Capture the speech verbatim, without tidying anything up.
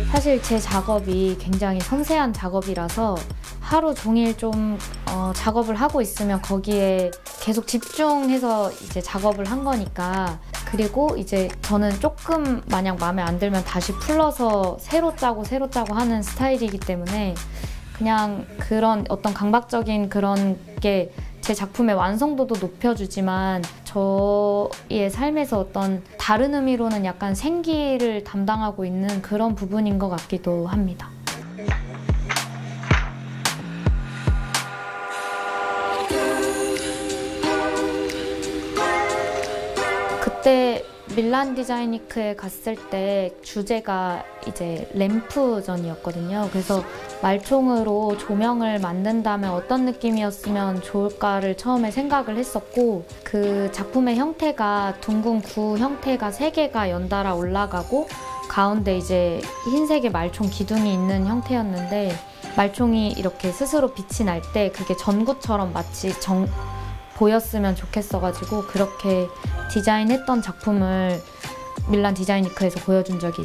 사실 제 작업이 굉장히 섬세한 작업이라서 하루 종일 좀 어, 작업을 하고 있으면 거기에 계속 집중해서 이제 작업을 한 거니까. 그리고 이제 저는 조금 만약 마음에 안 들면 다시 풀러서 새로 짜고 새로 짜고 하는 스타일이기 때문에 그냥 그런 어떤 강박적인 그런 게 제 작품의 완성도도 높여주지만 저의 삶에서 어떤 다른 의미로는 약간 생기를 담당하고 있는 그런 부분인 것 같기도 합니다. 그때 밀란 디자인위크에 갔을 때 주제가 이제 램프전이었거든요. 그래서 말총으로 조명을 만든다면 어떤 느낌이었으면 좋을까를 처음에 생각을 했었고, 그 작품의 형태가 둥근 구 형태가 세 개가 연달아 올라가고 가운데 이제 흰색의 말총 기둥이 있는 형태였는데, 말총이 이렇게 스스로 빛이 날 때 그게 전구처럼 마치 정, 보였으면 좋겠어가지고 그렇게 디자인했던 작품을 밀란 디자인위크에서 보여준 적이